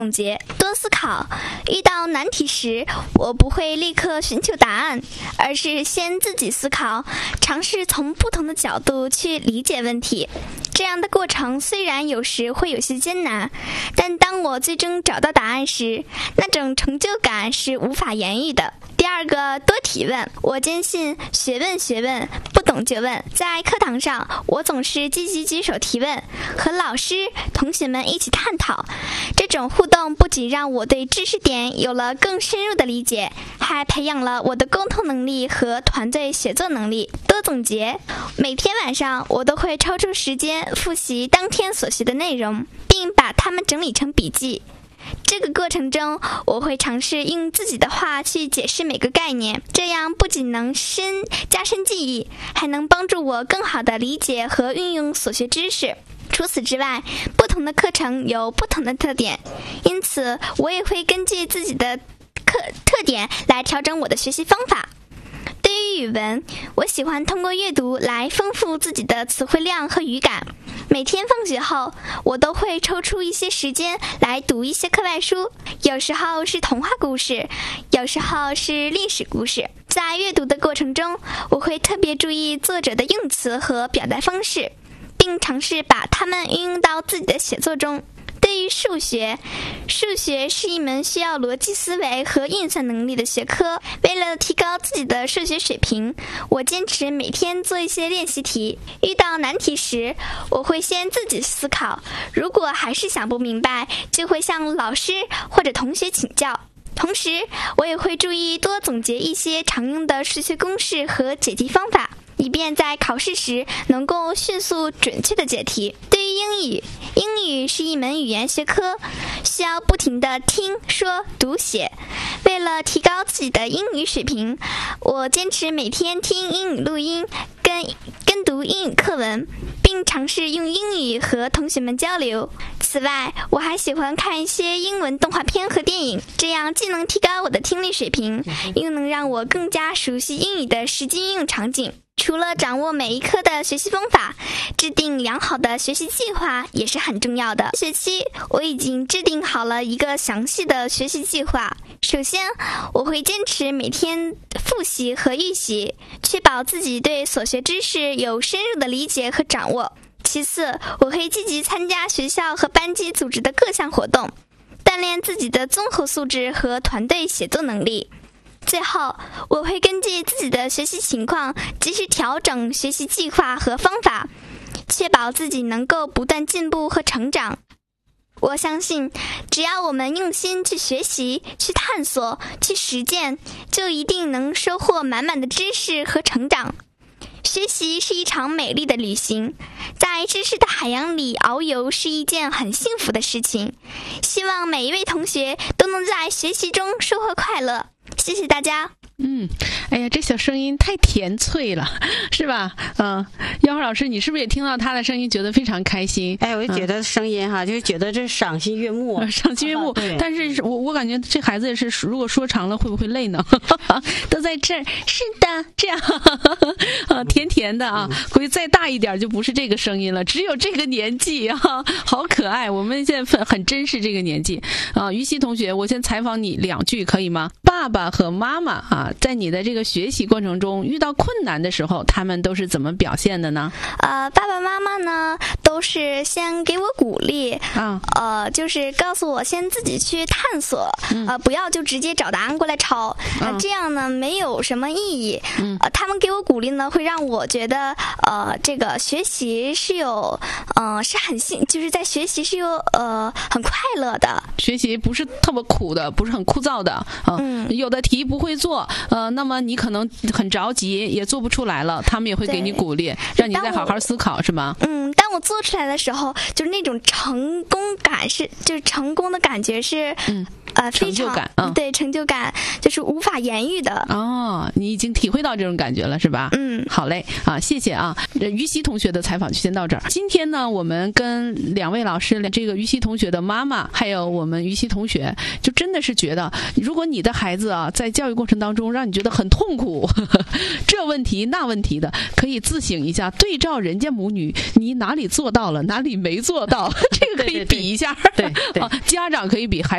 总结，多思考。遇到难题时，我不会立刻寻求答案，而是先自己思考，尝试从不同的角度去理解问题。这样的过程虽然有时会有些艰难，但当我最终找到答案时，那种成就感是无法言喻的。第二个，多提问。我坚信学问，不懂就问。在课堂上，我总是积极举手提问，和老师、同学们一起探讨。这种互动不仅让我对知识点有了更深入的理解，还培养了我的沟通能力和团队协作能力。多总结。每天晚上，我都会抽出时间复习当天所学的内容，并把它们整理成笔记。这个过程中，我会尝试用自己的话去解释每个概念，这样不仅能加深记忆，还能帮助我更好地理解和运用所学知识。除此之外，不同的课程有不同的特点，因此我也会根据自己的特点来调整我的学习方法。对于语文，我喜欢通过阅读来丰富自己的词汇量和语感。每天放学后，我都会抽出一些时间来读一些课外书，有时候是童话故事，有时候是历史故事。在阅读的过程中，我会特别注意作者的用词和表达方式，并尝试把它们运用到自己的写作中。对于数学是一门需要逻辑思维和运算能力的学科。为了提高自己的数学水平，我坚持每天做一些练习题。遇到难题时，我会先自己思考，如果还是想不明白，就会向老师或者同学请教。同时，我也会注意多总结一些常用的数学公式和解题方法，以便在考试时能够迅速准确地解题。对于英语是一门语言学科，需要不停地听说读写。为了提高自己的英语水平，我坚持每天听英语录音，跟读英语课文，并尝试用英语和同学们交流。此外，我还喜欢看一些英文动画片和电影，这样既能提高我的听力水平，又能让我更加熟悉英语的实际应用场景。除了掌握每一科的学习方法，制定良好的学习计划也是很重要的。这学期我已经制定好了一个详细的学习计划。首先，我会坚持每天复习和预习，确保自己对所学知识有深入的理解和掌握。其次，我会积极参加学校和班级组织的各项活动，锻炼自己的综合素质和团队协作能力。最后，我会根据自己的学习情况，及时调整学习计划和方法，确保自己能够不断进步和成长。我相信，只要我们用心去学习、去探索、去实践，就一定能收获满满的知识和成长。学习是一场美丽的旅行，在知识的海洋里遨游是一件很幸福的事情。希望每一位同学都能在学习中收获快乐。谢谢大家。 哎呀，这小声音太甜脆了，是吧？耀华老师，你是不是也听到他的声音，觉得非常开心？ 哎，我就觉得声音哈，就是觉得这赏心悦目， 赏心悦目。但是我感觉这孩子也是，如果说长了会不会累呢？都在这儿，是的，这样甜甜的啊。估计再大一点就不是这个声音了，只有这个年纪啊，好可爱。我们现在很珍视这个年纪啊。于西同学，我先采访你2句可以吗？爸爸和妈妈啊，在你的这个学习过程中遇到困难的时候，他们都是怎么表现的呢？ 爸爸妈妈呢都是先给我鼓励就是告诉我先自己去探索，不要就直接找答案过来抄，这样呢没有什么意义。他们给我鼓励呢，会让我觉得这个学习是有是很就是在学习是有很快乐的， 学习不是特别苦的，不是很枯燥的有的题不会做那么你可能很着急也做不出来了，他们也会给你鼓励，让你再好好思考，是吧？ 当我做出来的时候，就是那种成功感就是成功的感觉是成就感对，成就感就是无法言喻的。 你已经体会到这种感觉了，是吧？好嘞谢谢啊。于西同学的采访就先到这儿。今天呢，我们跟2位老师，这个于西同学的妈妈，还有我们于西同学，就真的是觉得，如果你的孩子在教育过程当中让你觉得很痛苦，这问题那问题的，可以自省一下，对照人家母女，你哪里做到了，哪里没做到，这个可以比一下。 对， 家长可以比孩子